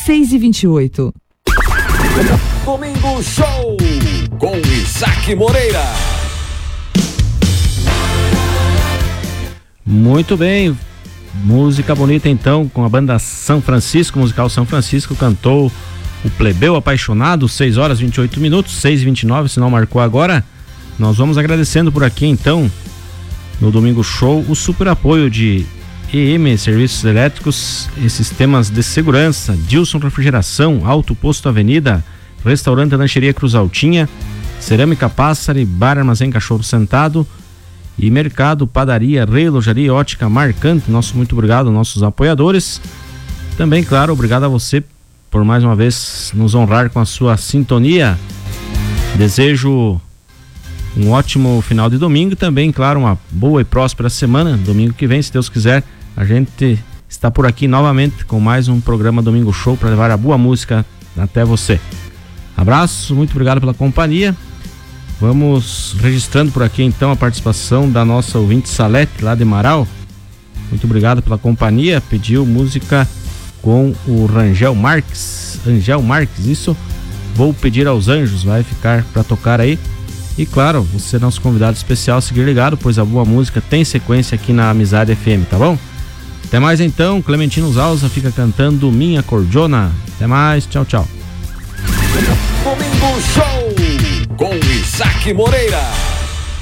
6h28. Domingo Show com Isaac Moreira. Muito bem, música bonita então, com a banda São Francisco, musical São Francisco, cantou o Plebeu Apaixonado, 6h28, 6h29, se não marcou agora. Nós vamos agradecendo por aqui então, no Domingo Show, o super apoio de EM Serviços Elétricos e Sistemas de Segurança, Dilson Refrigeração, Alto Posto Avenida, Restaurante Lancheria Cruz Altinha, Cerâmica Pássaro, Bar Armazém Cachorro Sentado e Mercado, Padaria, Relojaria Ótica Marcante. Nosso muito obrigado aos nossos apoiadores. Também, claro, obrigado a você por mais uma vez nos honrar com a sua sintonia. Desejo um ótimo final de domingo e também, claro, uma boa e próspera semana. Domingo que vem, se Deus quiser, a gente está por aqui novamente com mais um programa Domingo Show para levar a boa música até você. Abraço, muito obrigado pela companhia. Vamos registrando por aqui então a participação da nossa ouvinte Salete, lá de Marau. Muito obrigado pela companhia. Pediu música com o Angel Marques, isso. Vou Pedir aos Anjos, vai ficar para tocar aí. E claro, você é nosso convidado especial, seguir ligado, pois a boa música tem sequência aqui na Amizade FM, tá bom? Até mais então, Clementino Zalza fica cantando Minha Cordiona. Até mais, tchau, tchau. Domingo Show com Isaac Moreira.